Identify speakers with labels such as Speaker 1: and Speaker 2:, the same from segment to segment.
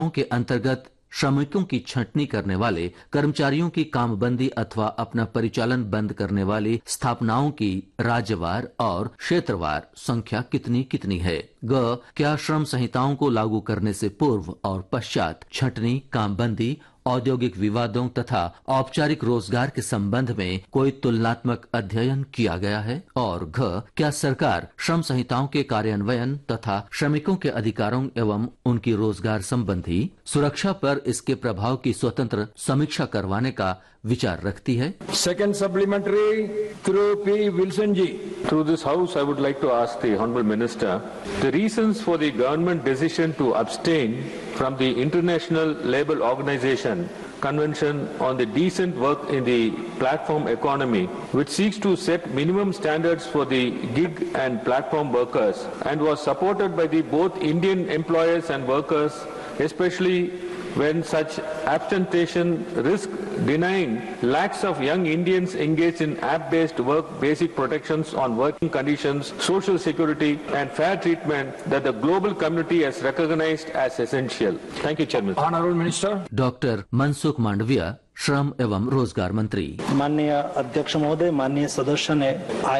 Speaker 1: के अंतर्गत श्रमिकों की छंटनी करने वाले कर्मचारियों की कामबंदी अथवा अपना परिचालन बंद करने वाली स्थापनाओं की राज्यवार और क्षेत्रवार संख्या कितनी कितनी है। क्या श्रम संहिताओं को लागू करने से पूर्व और पश्चात छंटनी, कामबंदी, औद्योगिक विवादों तथा औपचारिक रोजगार के संबंध में कोई तुलनात्मक अध्ययन किया गया है? और क्या सरकार श्रम संहिताओं के कार्यान्वयन तथा श्रमिकों के अधिकारों एवं उनकी रोजगार संबंधी सुरक्षा पर इसके प्रभाव की स्वतंत्र समीक्षा करवाने का विचार रखती है?
Speaker 2: Second supplementary through P. Wilson ji.
Speaker 3: Through this house, I would like to ask the Honourable Minister the reasons for the government decision to abstain from the International Labour Organization Convention on the Decent Work in the Platform Economy, which seeks to set minimum standards for the gig and platform workers and was supported by the both Indian employers and workers, especially when such abstention risk denying lakhs of young Indians engaged in app-based work basic protections on working conditions, social security and fair treatment that the global community has recognized as essential. Thank you, Chairman.
Speaker 2: Honourable Minister.
Speaker 1: Doctor Mansukh Mandaviya, श्रम एवं रोजगार मंत्री।
Speaker 4: माननीय अध्यक्ष महोदय, माननीय सदस्य ने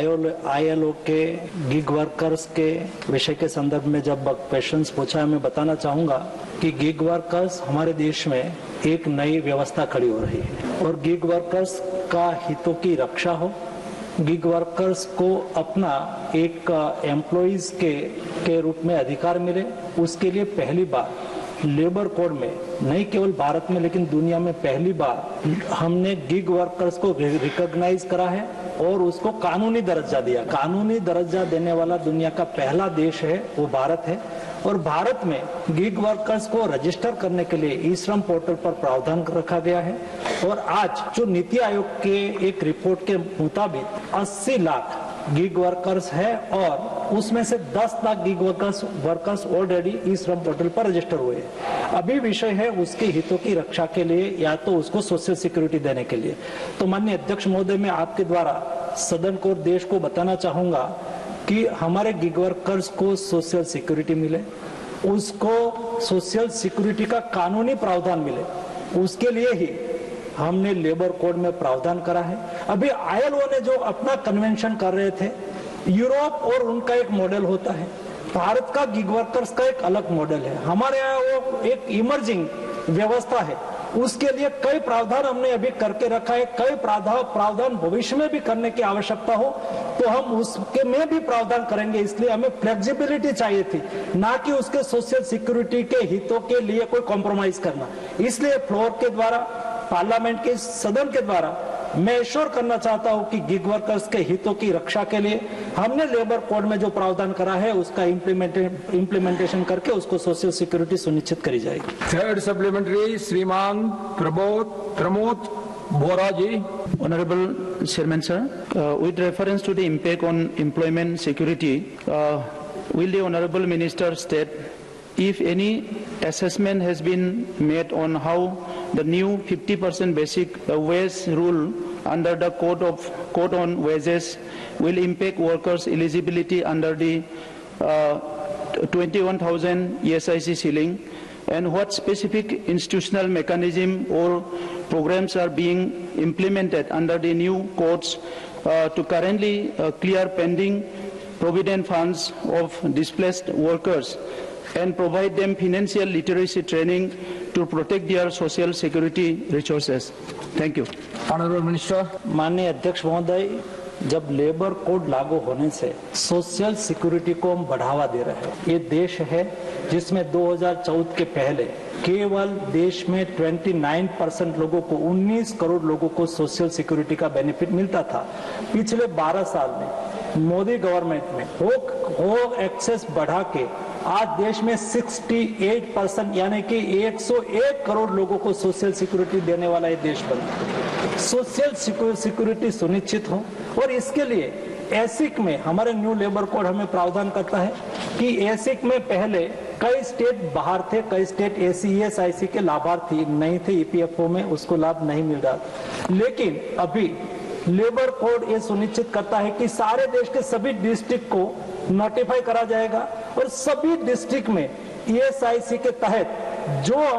Speaker 4: ILO के गिग वर्कर्स के विषय के संदर्भ में जब क्वेश्चंस पूछा है, मैं बताना चाहूंगा कि गिग वर्कर्स हमारे देश में एक नई व्यवस्था खड़ी हो रही है और गिग वर्कर्स का हितों की रक्षा हो, गिग वर्कर्स को अपना एक एम्प्लॉइज के रूप में अधिकार मिले, उसके लिए पहली बार लेबर कोड में, नहीं केवल भारत में लेकिन दुनिया में पहली बार हमने गिग वर्कर्स को रिकॉग्नाइज करा है और उसको कानूनी दर्जा दिया। कानूनी दर्जा देने वाला दुनिया का पहला देश है वो भारत है और भारत में गिग वर्कर्स को रजिस्टर करने के लिए ई श्रम पोर्टल पर प्रावधान रखा गया है और आज जो नीति आयोग के एक रिपोर्ट के मुताबिक 80 लाख गिग वर्कर्स है और उसमें से 10 lakh gig workers already E श्रम पोर्टल पर रजिस्टर हुए हैं। अभी विषय है उसके हितों की रक्षा के लिए या तो उसको सोशल सिक्योरिटी देने के लिए। तो माननीय अध्यक्ष महोदय, मैं आपके द्वारा सदन को और देश को बताना चाहूंगा कि हमारे गिग वर्कर्स को सोशल सिक्योरिटी मिले, उसको सोशल सिक्योरिटी का कानूनी प्रावधान मिले, उसके लिए ही हमने लेबर कोड में प्रावधान करा है। अभी ILO ने जो अपना कन्वेंशन कर रहे थे, यूरोप और उनका एक मॉडल होता है, भारत का गिग वर्कर्स का एक अलग मॉडल है, हमारे यहाँ वो एक इमर्जिंग व्यवस्था है, उसके लिए कई प्रावधान हमने अभी करके रखा है, कई प्रावधान भविष्य में भी करने की आवश्यकता हो तो हम उसके में भी प्रावधान करेंगे। इसलिए हमें फ्लेक्सिबिलिटी चाहिए थी, ना कि उसके सोशल सिक्योरिटी के हितों के लिए कोई कॉम्प्रोमाइज करना। इसलिए फ्लोर के द्वारा, पार्लियामेंट के सदन के द्वारा मैं एश्योर करना चाहता हूं कि गिग वर्कर्स के हितों की रक्षा के लिए हमने लेबर कोड में जो प्रावधान करा है उसका इम्प्लीमेंटेशन करके उसको सोशल सिक्योरिटी सुनिश्चित करी जाएगी।
Speaker 2: थर्ड सप्लीमेंट्री श्रीमान प्रमोद बोरा जी।
Speaker 5: Honorable Chairman Sir, with reference to the impact on employment security, will the Honorable Minister state if any assessment has been made on how the new 50% basic wage rule under the Code on Wages will impact workers' eligibility under the 21,000 ESIC ceiling, and what specific institutional mechanism or programs are being implemented under the new codes to currently clear pending provident funds of displaced workers and provide them financial literacy training to protect their social security resources. Thank you.
Speaker 2: Honorable Minister.
Speaker 4: माननीय अध्यक्ष महोदय, जब labour code लागू होने से social security को हम बढ़ावा दे रहे हैं। ये देश है जिसमें 2014 के पहले केवल देश में 29% लोगों को, 19 करोड़ लोगों को सोशल सिक्योरिटी का बेनिफिट मिलता था। पिछले 12 साल में मोदी गवर्नमेंट में हो एक्सेस बढ़ा के आज देश में 68% यानी कि 101 करोड़ लोगों को सोशल सिक्योरिटी देने वाला ये देश बना। सोशल सिक्योरिटी सुनिश्चित हो और इसके लिए एसिक में हमारे न्यू लेबर कोड हमें प्रावधान करता है कि एसिक में पहले कई स्टेट बाहर थे, कई स्टेट ESIC के लाभार्थी नहीं थे, EPFO में उसको लाभ नहीं मिल रहा, लेकिन अभी लेबर कोड ये सुनिश्चित करता है कि सारे देश के सभी डिस्ट्रिक्ट को नोटिफाई करा जाएगा और सभी डिस्ट्रिक्ट में ESIC के तहत
Speaker 2: जो